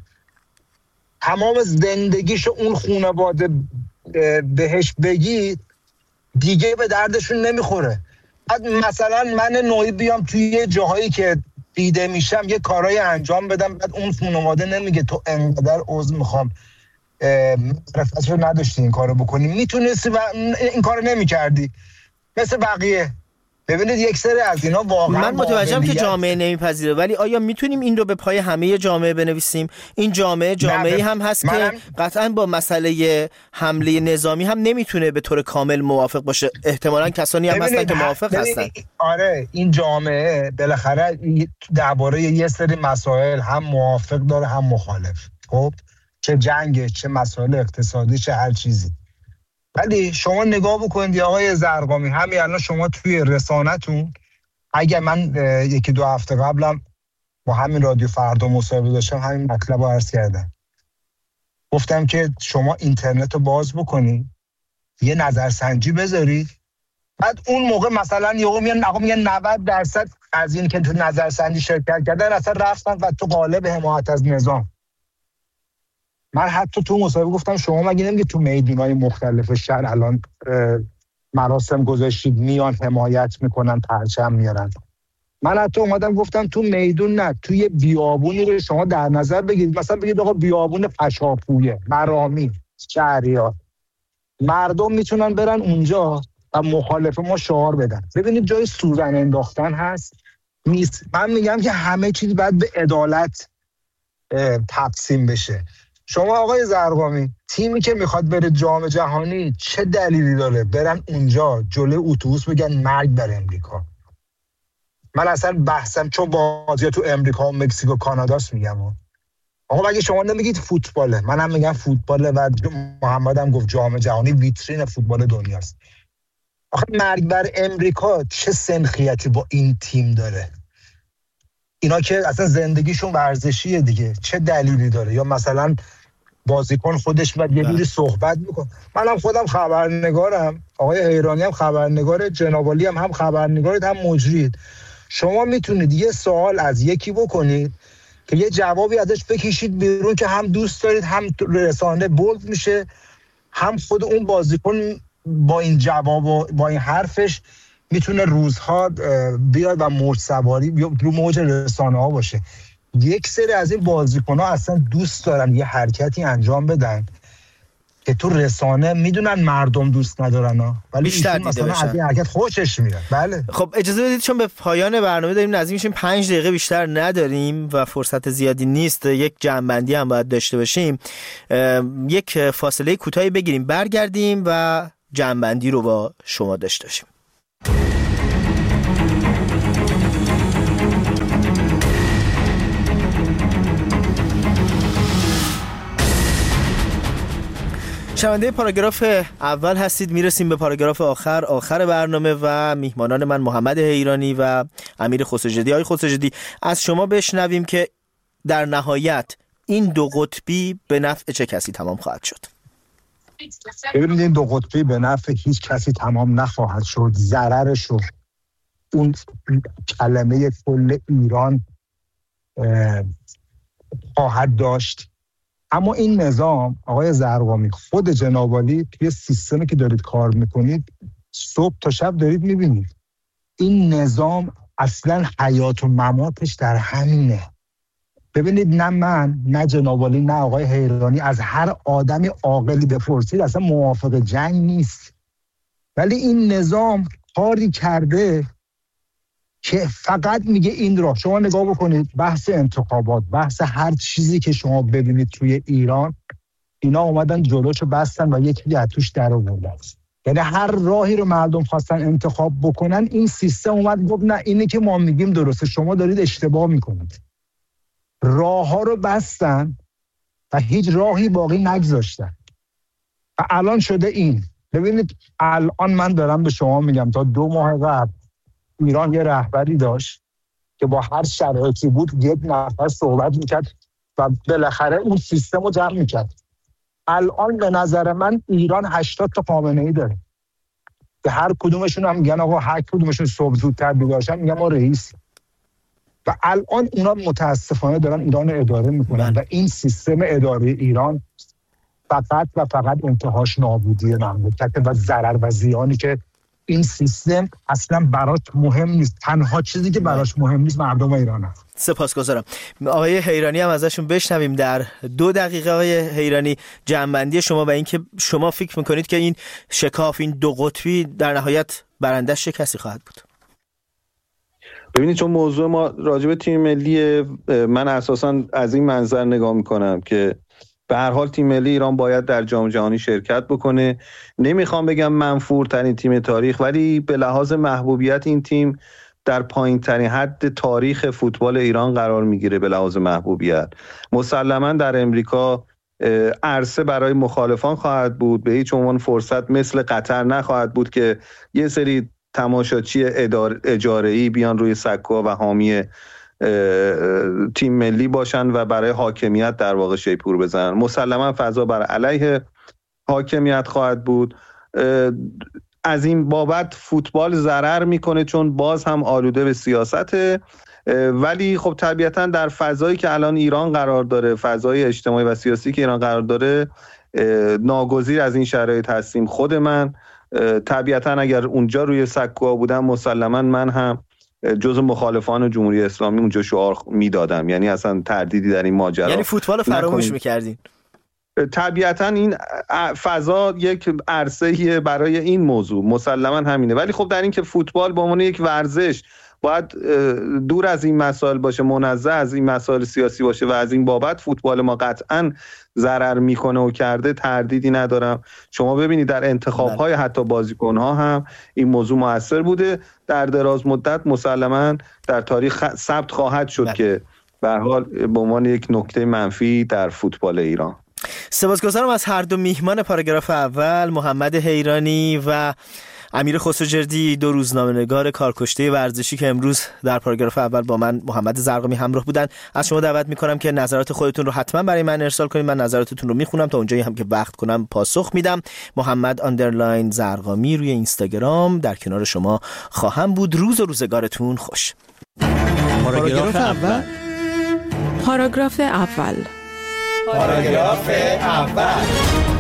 تمام زندگیشو اون خانواده بهش بگید دیگه به دردشون نمیخوره. بعد مثلا من نوعی بیام توی یه جاهایی که دیده میشم یه کارهای انجام بدم، بعد اون خانواده نمیگه تو انقدر عذر میخوام معرفتشو نداشتی این کارو بکنی، میتونستی و این کارو نمیکردی مثل بقیه. ببینید یک سری از اینا واقعا من متوجهم که جامعه نمیپذیره، ولی آیا میتونیم این رو به پای همه جامعه بنویسیم؟ این جامعه جامعه هم هست که قطعا با مسئله حمله نظامی هم نمیتونه به طور کامل موافق باشه، احتمالاً کسانی هم هستن که موافق هستن. آره این جامعه بالاخره درباره یه سری مسائل هم موافق داره هم مخالف، خب چه جنگ چه مسائل اقتصادی چه هر چیزی. ولی شما نگاه بکنید یا آقای زرقامی، همین الان شما توی رسانه‌تون، اگه من یکی دو هفته قبلم با همین رادیو فردا مصاحبه داشتم همین مطلب رو عرض کردم، گفتم که شما اینترنت رو باز بکنید یه نظرسنجی بذارید، بعد اون موقع مثلا یهو میگن آقا میگن نود درصد از این که تو نظرسنجی شرکت کردن اصلا رفتن و تو قالب حمایت از نظام. من حتی تو مصاحبه گفتم شما مگه نمیگه تو میدونای مختلف شهر الان مراسم گذاشتید میان حمایت میکنن پرچم میارن؟ من حتی اومدم گفتم تو میدون نه، توی بیابونی رو شما در نظر بگیرید، مثلا بگید آقا بیابون پشاپویه، مرامی، شهریار، مردم میتونن برن اونجا و مخالف ما شعار بدن. ببینید جای سوزن انداختن هست نیست. من میگم که همه چیز باید به عدالت تقسیم بشه. شما آقای زرقامی تیمی که میخواد بره جام جهانی چه دلیلی داره برن اونجا جلوی اتوبوس بگن مرگ بر امریکا؟ من اصلا بحثم چون بازی تو امریکا و مکزیک و کاناداست میگم. آقا مگه شما نمیگید فوتباله؟ منم میگم فوتباله و محمد هم گفت جام جهانی ویترین فوتبال دنیاست. آخه مرگ بر امریکا چه سنخیتی با این تیم داره؟ اینا که اصلا زندگیشون ورزشیه دیگه، چه دلیلی داره؟ یا مثلا بازیکن خودش بعد یه جوری صحبت میکنه. منم خودم خبرنگارم، آقای حیرانی هم خبرنگاره، جنابالی هم هم خبرنگارید هم مجرید. شما میتونید یه سوال از یکی بکنید که یه جوابی ازش بکشید بیرون که هم دوست دارید، هم رسانه بولد میشه، هم خود اون بازیکن با این جواب و با این حرفش میتونه روزها بیاد و موج سواری رو موج رسانه ها باشه. یک سری از این بازیکن ها اصلا دوست دارن یه حرکتی انجام بدن که تو رسانه میدونن مردم دوست ندارن ها، ولی بیشتر دیده مثلا بشن. از این حرکت خوشش میاد. بله خب اجازه بدید چون به پایان برنامه داریم نزدیک میشیم، پنج دقیقه بیشتر نداریم و فرصت زیادی نیست، یک جمع‌بندی هم باید داشته باشیم، یک فاصله کوتاهی بگیریم برگردیم و جمع‌بندی رو با شما داشته باشیم. شنونده پاراگراف اول هستید، میرسیم به پاراگراف آخر آخر برنامه و میهمانان من محمد حیرانی و امیر خسروجدی. آقای خسروجدی، از شما بشنویم که در نهایت این دو قطبی به نفع چه کسی تمام خواهد شد؟ ببینید این دو قطبی به نفع هیچ کسی تمام نخواهد شد. ضررشو اون کلمه کل ایران خواهد داشت. اما این نظام آقای زرقامی، خود جناب عالی توی سیستمی که دارید کار میکنید صبح تا شب دارید میبینید این نظام اصلا حیات و مماتش در همینه. ببینید نه من نه جناب عالی نه آقای حیرانی از هر آدمی عاقلی بپرسید اصلا موافق جنگ نیست، ولی این نظام کاری کرده که فقط میگه این راه. شما نگاه بکنید بحث انتخابات، بحث هر چیزی که شما ببینید توی ایران، اینا اومدن جلوشو بستن و یکی از توش در آوردن. یعنی هر راهی رو مردم خواستن انتخاب بکنن، این سیستم اومد گفت نه اینی که ما میگیم درسته، شما دارید اشتباه میکنید. راه ها رو بستن و هیچ راهی باقی نگذاشتن و الان شده این. ببینید الان من دارم به شما میگم تا دو ماه قبل ایران یه رهبری داشت که با هر شرایطی بود یک نفر صحبت میکرد و بالاخره اون سیستم رو جمع میکرد. الان به نظر من ایران هشتاد تا خامنه‌ای داره که هر کدومشون هم میگن آقا هر کدومشون صبح زودتر بیدارشن میگن ما رئیس. و الان اونا متاسفانه دارن ایران اداره میکنن و این سیستم اداره ایران فقط و فقط انتهاش نابودی مملکت و ضرر و زیانی که این سیستم اصلا براش مهم نیست. تنها چیزی که براش مهم نیست مردم ایران هست. سپاسگزارم. آقای حیرانی هم ازشون بشنویم در دو دقیقه. آقای حیرانی، جمع‌بندی شما و اینکه شما فکر میکنید که این شکاف، این دو قطبی در نهایت برندش چه کسی خواهد بود؟ ببینید چون موضوع ما راجع به تیم ملی، من اساساً از این منظر نگاه میکنم که به هر حال تیم ملی ایران باید در جام جهانی شرکت بکنه. نمیخوام بگم منفورترین تیم تاریخ، ولی به لحاظ محبوبیت این تیم در پایین ترین حد تاریخ فوتبال ایران قرار میگیره. به لحاظ محبوبیت مسلماً در امریکا عرصه برای مخالفان خواهد بود، به هیچ عنوان فرصت مثل قطر نخواهد بود که یه سری تماشاچی اجاره‌ای بیان روی سکوها و حامی تیم ملی باشن و برای حاکمیت در واقع شیپور بزنن. مسلما فضا بر علیه حاکمیت خواهد بود. از این بابت فوتبال ضرر میکنه چون باز هم آلوده به سیاسته، ولی خب طبیعتا در فضایی که الان ایران قرار داره، فضای اجتماعی و سیاسی که ایران قرار داره، ناگزیر از این شرایط هستیم. خود من طبیعتا اگر اونجا روی سکوها بودم مسلما من هم جزو مخالفان جمهوری اسلامی اونجا شعار میدادم، یعنی اصلا تردیدی در این ماجرا. یعنی فوتبال فراموش میکردین؟ طبیعتا این فضا یک عرصه‌ای برای این موضوع مسلما همینه، ولی خب در این که فوتبال به عنوان یک ورزش باید دور از این مسائل باشه، منزه از این مسائل سیاسی باشه و از این بابت فوتبال ما قطعا ضرر میکنه و کرده، تردیدی ندارم. شما ببینید در انتخاب‌های حتی بازیکن‌ها هم این موضوع مؤثر بوده. در دراز مدت مسلماً در تاریخ ثبت خواهد شد بله. که به هر حال به عنوان یک نکته منفی در فوتبال ایران. سپاسگزارم از هر دو میهمان پاراگراف اول، محمد حیرانی و امیر خسروجدی، دو روزنامه‌نگار کارکشته ورزشی که امروز در پاراگراف اول با من محمد زرقامی همراه بودن. از شما دعوت میکنم که نظرات خودتون رو حتما برای من ارسال کنید. من نظراتتون رو میخونم، تا اونجایی هم که وقت کنم پاسخ میدم. محمد آندرلاین زرقامی روی اینستاگرام در کنار شما خواهم بود. روز و روزگارتون خوش. پاراگراف اول پاراگراف اول. پاراگراف اول